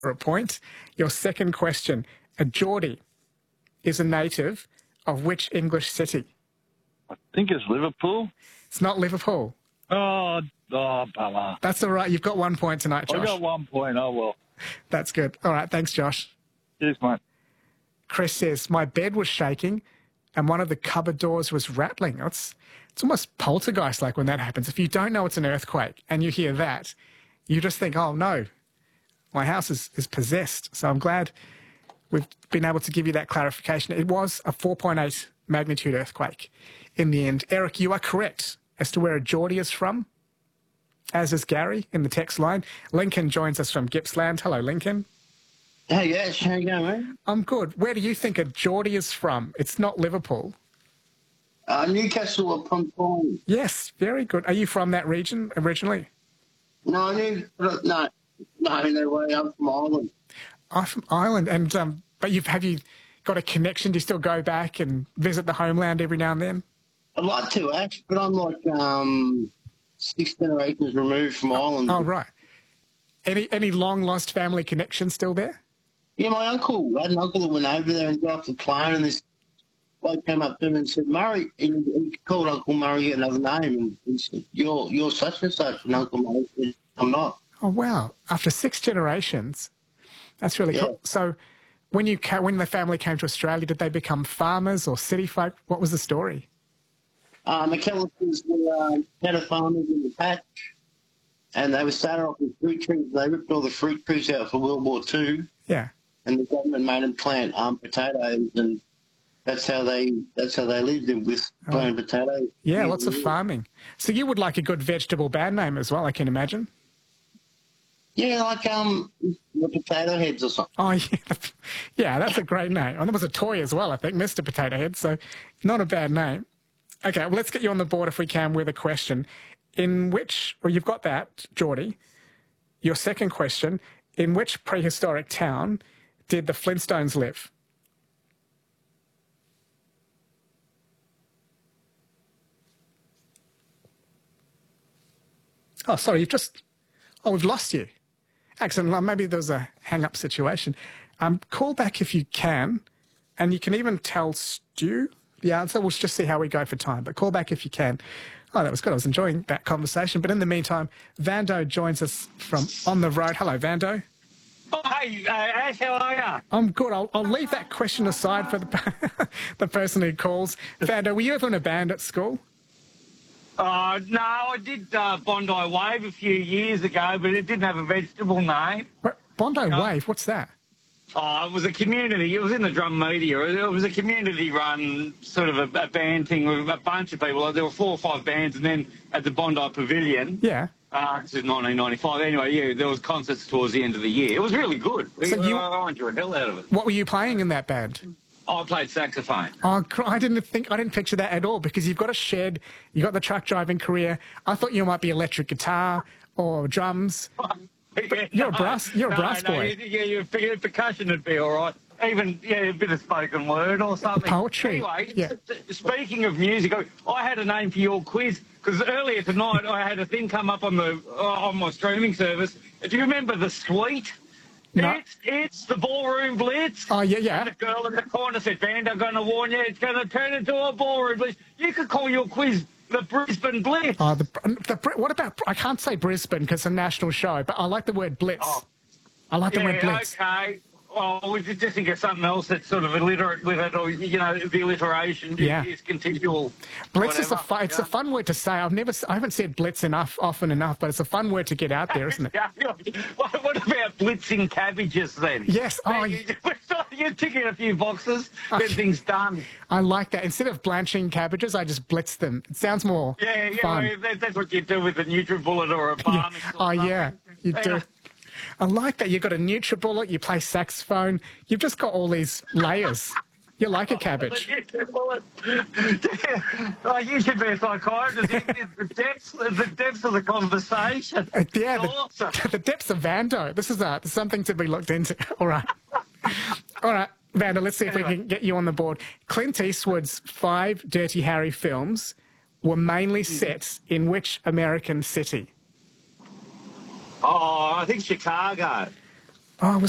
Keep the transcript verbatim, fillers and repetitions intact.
for a point. Your second question, a Geordie is a native of which English city? I think it's Liverpool. It's not Liverpool. Oh, oh, bummer. That's all right. You've got one point tonight, Josh. I got one point. Oh, well. That's good. All right. Thanks, Josh. Cheers, mate. Chris says, my bed was shaking and one of the cupboard doors was rattling. It's, it's almost poltergeist-like when that happens. If you don't know it's an earthquake and you hear that, you just think, oh, no, my house is, is possessed. So I'm glad we've been able to give you that clarification. It was a four point eight magnitude earthquake in the end. Eric, you are correct as to where a Geordie is from, as is Gary in the text line. Lincoln joins us from Gippsland. Hello, Lincoln. Hey, yes, how you going, mate? I'm good. Where do you think a Geordie is from? It's not Liverpool. Uh, Newcastle upon Tyne. Yes, very good. Are you from that region originally? No, I knew, no, no, no way. I'm from Ireland. I'm from Ireland. And, um, but you've, have you got a connection? Do you still go back and visit the homeland every now and then? I'd like to, actually, but I'm like um, six generations removed from Ireland. Oh, right. Any any long-lost family connections still there? Yeah, my uncle, I had an uncle that went over there and got off the plane, and this bloke came up to him and said, Murray, and he called Uncle Murray another name, and he said, you're, you're such and such, and Uncle Murray said, I'm not. Oh, wow. After six generations. That's really Yeah. cool. So when you ca- when the family came to Australia, did they become farmers or city folk? What was the story? Uh, McAllisters were um, cattle farmers in the patch, and they were started off with fruit trees. They ripped all the fruit trees out for World War Two, Yeah. and the government made them plant um, potatoes, and that's how they that's how they lived in with planting potatoes. Yeah, lots of farming. So you would like a good vegetable band name as well, I can imagine. Yeah, like um, the potato heads or something. Oh, yeah. Yeah, that's a great name. And there was a toy as well, I think, Mister Potato Head, so not a bad name. Okay, well, let's get you on the board if we can with a question. In which, well, you've got that, Geordie. Your second question, in which prehistoric town did the Flintstones live? Oh, sorry, you've just... Oh, we've lost you. Excellent. Maybe there was a hang-up situation. Um, call back if you can, and you can even tell Stu the answer. We'll just see how we go for time, but call back if you can. Oh, that was good. I was enjoying that conversation. But in the meantime, Vando joins us from on the road. Hello, Vando. Oh, hey, uh, Ash, how are you? I'm good. I'll, I'll leave that question aside for the, the person who calls. Vando, were you ever in a band at school? Uh, no, I did uh, Bondi Wave a few years ago, but it didn't have a vegetable name. What, Bondi No. Wave, what's that? Oh, it was a community. It was in the drum media. It was a community-run sort of a, a band thing with a bunch of people. There were four or five bands, and then at the Bondi Pavilion, Yeah. uh, this is nineteen ninety-five. Anyway, yeah, there was concerts towards the end of the year. It was really good. So you- I enjoyed the hell out of it. What were you playing in that band? I played saxophone. Oh, cr- I didn't think I didn't picture that at all because you've got a shed, you've got the truck driving career. I thought you might be electric guitar or drums. But you're a brass- you're a brass boy. Yeah, your percussion would be all right. Even yeah, a bit of spoken word or something. Poetry, Anyway, yeah. s- speaking of music, I had a name for your quiz because earlier tonight I had a thing come up on the uh, on my streaming service. Do you remember the Suite? No. It's it's the Ballroom Blitz. Oh, yeah, yeah. And the girl in the corner said, "Band, I'm going to warn you, it's going to turn into a Ballroom Blitz." You could call your quiz the Brisbane Blitz. Oh, the, the, what about, I can't say Brisbane because it's a national show, but I like the word blitz. Oh. I like the Yeah, word blitz. okay. Well, we just think of something else that's sort of illiterate with it, or, you know, the alliteration Yeah. is continual. Blitz is a whatever, fun, it's you a fun word to say. I've never, I haven't said blitz enough, often enough, but it's a fun word to get out there, isn't it? know. what, what about blitzing cabbages then? Yes. Oh, You- You're ticking a few boxes, Okay. everything's done. I like that. Instead of blanching cabbages, I just blitz them. It sounds more Yeah, yeah, fun. well, that, that's what you do with a NutriBullet or a Yeah. Barmix. Oh, or yeah, something. you do. Yeah. I like that. You've got a NutriBullet, you play saxophone. You've just got all these layers. You're like a cabbage. Oh, you should be a psychiatrist. the depths, the depths of the conversation. Uh, yeah, the, Awesome. the depths of Vando. This is uh, something to be looked into. All right. All right, Vando, let's see if we Anyway. can get you on the board. Clint Eastwood's five Dirty Harry films were mainly set in which American city? Oh, I think Chicago. Oh, it was